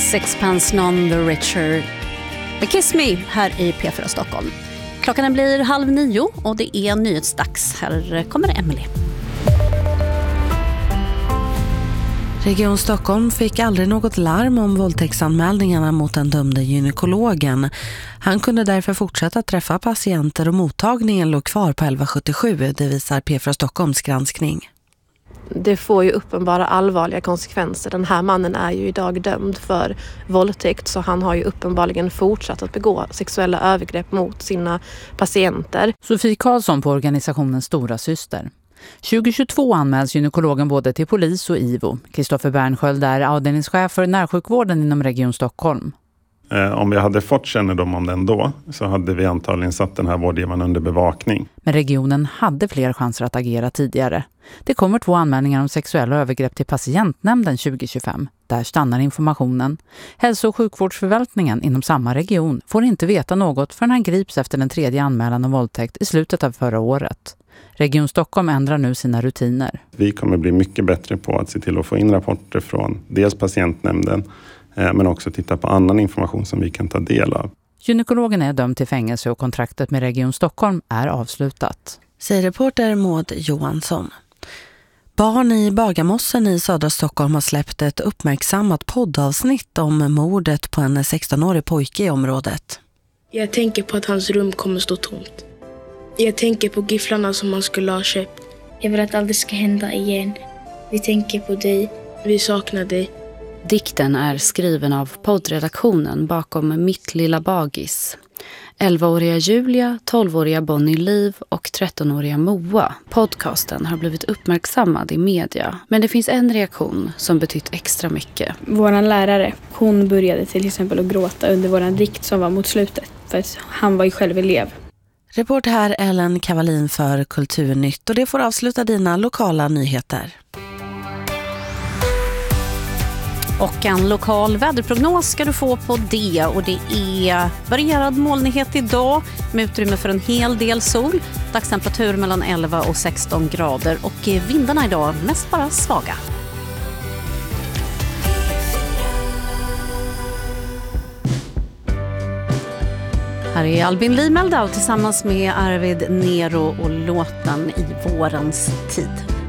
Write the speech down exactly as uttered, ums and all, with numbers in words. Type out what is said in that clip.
Sixpence None the Richer med Kiss Me här i P fyra Stockholm. Klockan blir halv nio och det är nyhetsdags. Här kommer Emily. Region Stockholm fick aldrig något larm om våldtäktsanmälningarna mot den dömde gynekologen. Han kunde därför fortsätta träffa patienter och mottagningen låg kvar på elva sjuttiosju, det visar P fyra Stockholms granskning. Det får ju uppenbara allvarliga konsekvenser. Den här mannen är ju idag dömd för våldtäkt, så han har ju uppenbarligen fortsatt att begå sexuella övergrepp mot sina patienter. Sofie Karlsson på organisationen Stora Syster. tjugohundratjugotvå anmäls gynekologen både till polis och I V O. Kristoffer Bernsköld är avdelningschef för närsjukvården inom Region Stockholm. Om vi hade fått kännedom om den då så hade vi antagligen satt den här vårdgivaren under bevakning. Men regionen hade fler chanser att agera tidigare. Det kommer två anmälningar om sexuella övergrepp till patientnämnden tjugo tjugofem. Där stannar informationen. Hälso- och sjukvårdsförvaltningen inom samma region får inte veta något förrän han grips efter den tredje anmälan om våldtäkt i slutet av förra året. Region Stockholm ändrar nu sina rutiner. Vi kommer bli mycket bättre på att se till att få in rapporter från dels patientnämnden men också titta på annan information som vi kan ta del av. Gynekologen är dömd till fängelse och kontraktet med Region Stockholm är avslutat. Säger reporter Maud Johansson. Barn i Bagarmossen i södra Stockholm har släppt ett uppmärksammat poddavsnitt om mordet på en sextonårig pojke i området. Jag tänker på att hans rum kommer stå tomt. Jag tänker på gifflarna som man skulle ha köpt. Jag vill att allt ska hända igen. Vi tänker på dig. Vi saknar dig. Dikten är skriven av poddredaktionen bakom Mitt lilla bagis. elvaåriga Julia, tolvåriga Bonnie Liv och trettonåriga Moa. Podcasten har blivit uppmärksammad i media. Men det finns en reaktion som betytt extra mycket. Våran lärare, hon började till exempel att gråta under våran dikt som var mot slutet. För att han var ju själv elev. Reporter här Ellen Kavalin för Kulturnytt, och det får avsluta dina lokala nyheter. Och en lokal väderprognos ska du få på det, och det är varierad molnighet idag med utrymme för en hel del sol. Dagstemperatur mellan elva och sexton grader och vindarna idag mest bara svaga. Här är Albin Limeldau tillsammans med Arvid Nero och låten I vårens tid.